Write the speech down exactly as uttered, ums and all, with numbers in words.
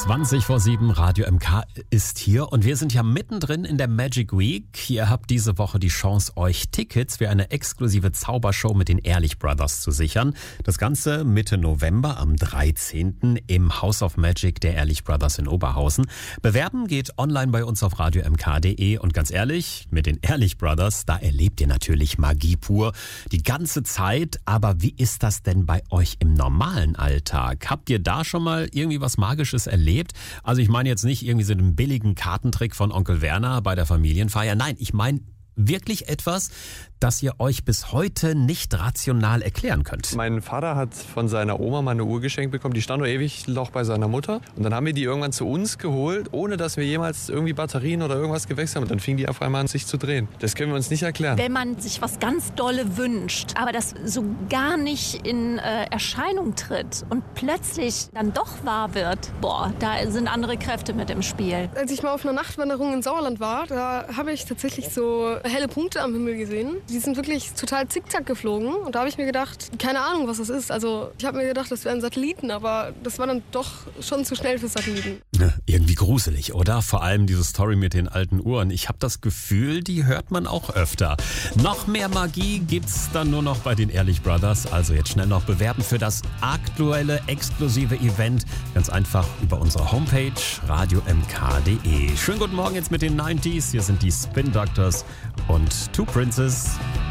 zwanzig vor sieben, Radio M K ist hier und wir sind ja mittendrin in der Magic Week. Ihr habt diese Woche die Chance, euch Tickets für eine exklusive Zaubershow mit den Ehrlich Brothers zu sichern. Das Ganze Mitte November am dreizehnten im House of Magic der Ehrlich Brothers in Oberhausen. Bewerben geht online bei uns auf radio m k punkt d e und ganz ehrlich, mit den Ehrlich Brothers, da erlebt ihr natürlich Magie pur die ganze Zeit. Aber wie ist das denn bei euch im normalen Alltag? Habt ihr da schon mal irgendwie was Magisches erlebt? Also ich meine jetzt nicht irgendwie so einen billigen Kartentrick von Onkel Werner bei der Familienfeier. Nein, ich meine wirklich etwas, das ihr euch bis heute nicht rational erklären könnt. Mein Vater hat von seiner Oma mal eine Uhr geschenkt bekommen, die stand nur ewig noch bei seiner Mutter. Und dann haben wir die irgendwann zu uns geholt, ohne dass wir jemals irgendwie Batterien oder irgendwas gewechselt haben. Und dann fing die auf einmal an, sich zu drehen. Das können wir uns nicht erklären. Wenn man sich was ganz Dolle wünscht, aber das so gar nicht in äh, Erscheinung tritt und plötzlich dann doch wahr wird, boah, da sind andere Kräfte mit im Spiel. Als ich mal auf einer Nachtwanderung in Sauerland war, da habe ich tatsächlich so helle Punkte am Himmel gesehen. Die sind wirklich total zickzack geflogen. Und da habe ich mir gedacht, keine Ahnung, was das ist. Also ich habe mir gedacht, das wären Satelliten, aber das war dann doch schon zu schnell für Satelliten. Ja, irgendwie gruselig, oder? Vor allem diese Story mit den alten Uhren. Ich habe das Gefühl, die hört man auch öfter. Noch mehr Magie gibt's dann nur noch bei den Ehrlich Brothers. Also jetzt schnell noch bewerben für das aktuelle, exklusive Event. Ganz einfach über unsere Homepage radio m k punkt d e. Schönen guten Morgen jetzt mit den neunziger. Hier sind die Spin Doctors und Two Princes.